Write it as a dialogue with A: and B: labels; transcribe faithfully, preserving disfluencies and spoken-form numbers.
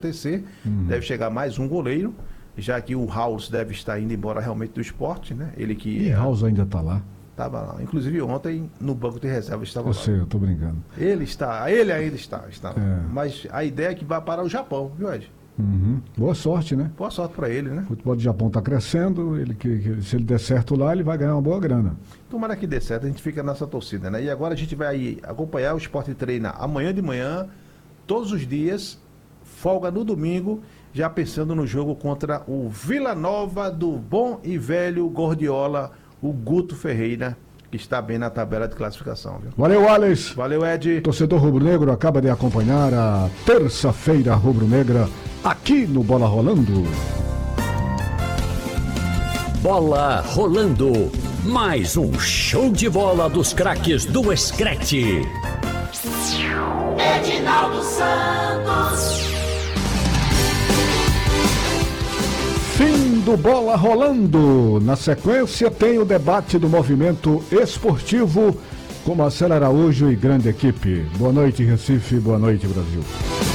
A: acontecer, uhum. deve chegar mais um goleiro, já que o House deve estar indo embora realmente do esporte, né? Ele que...
B: E House ainda está lá?
A: Estava lá. Inclusive ontem no banco de reserva estava
B: eu
A: lá.
B: Eu sei, eu estou brincando.
A: Ele está, ele ainda está. está
B: é.
A: Mas a ideia é que vá para o Japão, viu, Ed?
B: Uhum. Boa sorte, né?
A: Boa sorte para ele, né?
B: O futebol do Japão está crescendo, ele, que, que, se ele der certo lá, ele vai ganhar uma boa grana.
A: Tomara que dê certo, a gente fica nessa torcida, né? E agora a gente vai acompanhar o Sport Treina amanhã de manhã, todos os dias, folga no domingo, já pensando no jogo contra o Vila Nova do bom e velho Gordiola, o Guto Ferreira, que está bem na tabela de classificação. Viu?
B: Valeu, Alex.
A: Valeu, Ed.
B: Torcedor rubro-negro acaba de acompanhar a terça-feira rubro-negra aqui no Bola Rolando.
C: Bola Rolando. Mais um show de bola dos craques do Screte.
D: Edinaldo Santos.
B: Fim do Bola Rolando. Na sequência tem o debate do movimento esportivo com Marcelo Araújo e grande equipe. Boa noite, Recife. Boa noite, Brasil.